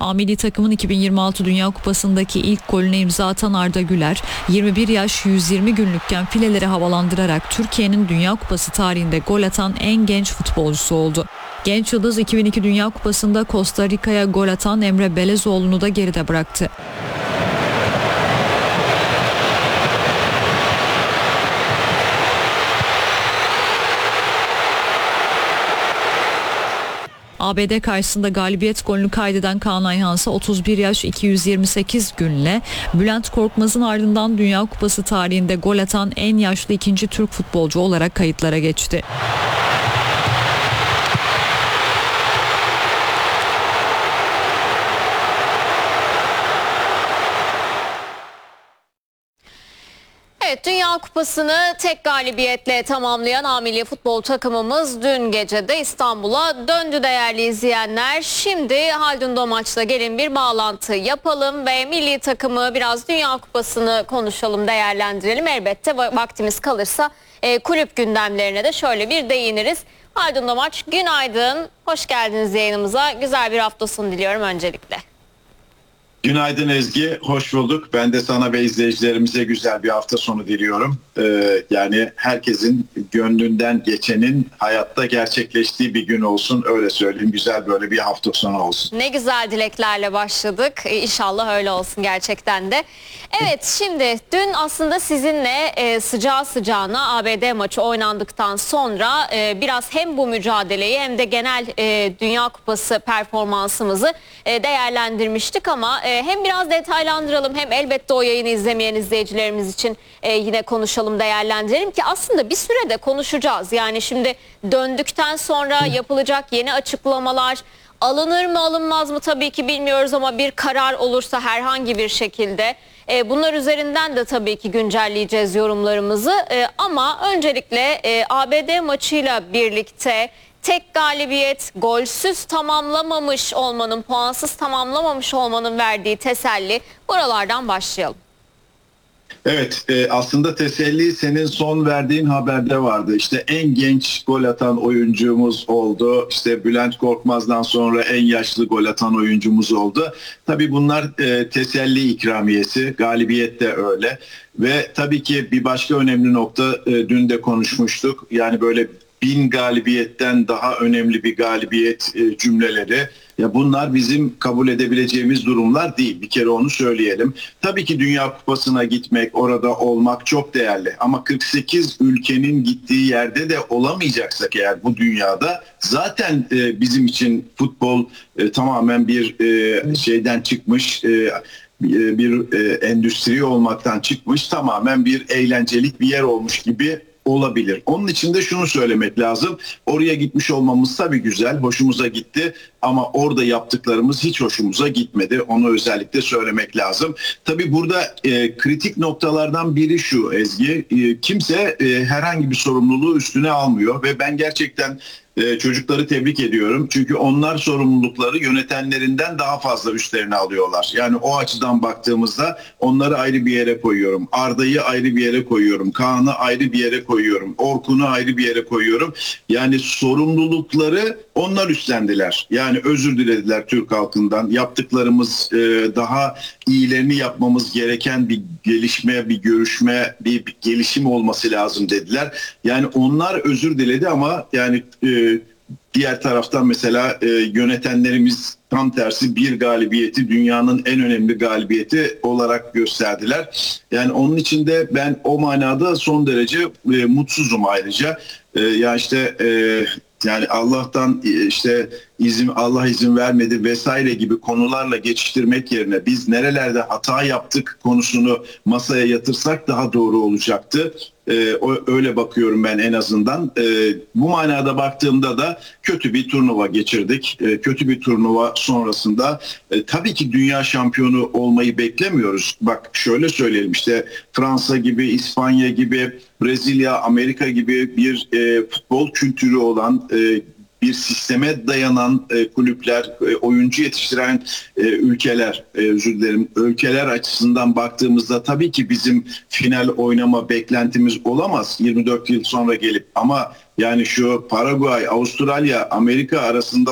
A milli takımın 2026 Dünya Kupası'ndaki ilk golüne imza atan Arda Güler, 21 yaş 120 günlükken fileleri havalandırarak Türkiye'nin Dünya Kupası tarihinde gol atan en genç futbolcusu oldu. Genç yıldız 2002 Dünya Kupası'nda Costa Rica'ya gol atan Emre Belezoğlu'nu da geride bıraktı. ABD karşısında galibiyet golünü kaydeden Kaan Ayhan'sa 31 yaş 228 günle Bülent Korkmaz'ın ardından Dünya Kupası tarihinde gol atan en yaşlı ikinci Türk futbolcu olarak kayıtlara geçti. Evet, Dünya Kupası'nı tek galibiyetle tamamlayan A milli futbol takımımız dün gece de İstanbul'a döndü değerli izleyenler. Şimdi Haldun Domaç'la gelin bir bağlantı yapalım ve milli takımı biraz Dünya Kupası'nı konuşalım, değerlendirelim. Elbette vaktimiz kalırsa kulüp gündemlerine de şöyle bir değiniriz. Haldun Domaç, günaydın, hoş geldiniz yayınımıza. Güzel bir hafta sonu diliyorum öncelikle. Günaydın Ezgi, hoş bulduk. Ben de sana ve izleyicilerimize güzel bir hafta sonu diliyorum. Yani herkesin gönlünden geçenin hayatta gerçekleştiği bir gün olsun, öyle söyleyeyim. Güzel böyle bir hafta sonu olsun. Ne güzel dileklerle başladık. İnşallah öyle olsun gerçekten de. Evet, şimdi dün aslında sizinle sıcağı sıcağına ABD maçı oynandıktan sonra biraz hem bu mücadeleyi hem de genel Dünya Kupası performansımızı değerlendirmiştik ama hem biraz detaylandıralım hem elbette o yayını izlemeyen izleyicilerimiz için yine konuşalım, değerlendirelim ki aslında bir sürede konuşacağız. Yani şimdi döndükten sonra yapılacak yeni açıklamalar alınır mı alınmaz mı tabii ki bilmiyoruz ama bir karar olursa herhangi bir şekilde bunlar üzerinden de tabii ki güncelleyeceğiz yorumlarımızı. Ama öncelikle ABD maçıyla birlikte tek galibiyet, golsüz tamamlamamış olmanın, puansız tamamlamamış olmanın verdiği teselli, buralardan başlayalım. Evet, aslında teselli senin son verdiğin haberde vardı. İşte en genç gol atan oyuncumuz oldu. İşte Bülent Korkmaz'dan sonra en yaşlı gol atan oyuncumuz oldu. Tabii bunlar teselli ikramiyesi, galibiyet de öyle. Ve tabii ki bir başka önemli nokta, dün de konuşmuştuk. Yani böyle 1000 galibiyetten daha önemli bir galibiyet cümleleri. Ya bunlar bizim kabul edebileceğimiz durumlar değil. Bir kere onu söyleyelim. Tabii ki Dünya Kupası'na gitmek, orada olmak çok değerli. Ama 48 ülkenin gittiği yerde de olamayacaksak eğer bu dünyada zaten bizim için futbol tamamen bir şeyden çıkmış, bir endüstri olmaktan çıkmış, tamamen bir eğlencelik bir yer olmuş gibi olabilir. Onun için de şunu söylemek lazım. Oraya gitmiş olmamız tabii güzel, hoşumuza gitti ama orada yaptıklarımız hiç hoşumuza gitmedi. Onu özellikle söylemek lazım. Tabii burada kritik noktalardan biri şu Ezgi. Kimse herhangi bir sorumluluğu üstüne almıyor ve ben gerçekten çocukları tebrik ediyorum. Çünkü onlar sorumlulukları yönetenlerinden daha fazla üstlerine alıyorlar. Yani o açıdan baktığımızda onları ayrı bir yere koyuyorum. Arda'yı ayrı bir yere koyuyorum. Kaan'ı ayrı bir yere koyuyorum. Orkun'u ayrı bir yere koyuyorum. Yani sorumlulukları onlar üstlendiler. Yani özür dilediler Türk halkından. Yaptıklarımız daha iyilerini yapmamız gereken bir gelişme, bir görüşme, bir gelişim olması lazım dediler. Yani onlar özür diledi ama yani diğer taraftan mesela yönetenlerimiz tam tersi bir galibiyeti dünyanın en önemli galibiyeti olarak gösterdiler. Yani onun için de ben o manada son derece mutsuzum ayrıca. Ya işte yani Allah'tan işte Allah izin vermedi vesaire gibi konularla geçiştirmek yerine biz nerelerde hata yaptık konusunu masaya yatırsak daha doğru olacaktı. Öyle bakıyorum ben en azından. Bu manada baktığımda da kötü bir turnuva geçirdik. Kötü bir turnuva sonrasında tabii ki dünya şampiyonu olmayı beklemiyoruz. Bak şöyle söyleyelim, işte Fransa gibi, İspanya gibi, Brezilya, Amerika gibi bir futbol kültürü olan, bir sisteme dayanan kulüpler, oyuncu yetiştiren ülkeler, ülkeler açısından baktığımızda tabii ki bizim final oynama beklentimiz olamaz 24 yıl sonra gelip, ama yani şu Paraguay, Avustralya, Amerika arasında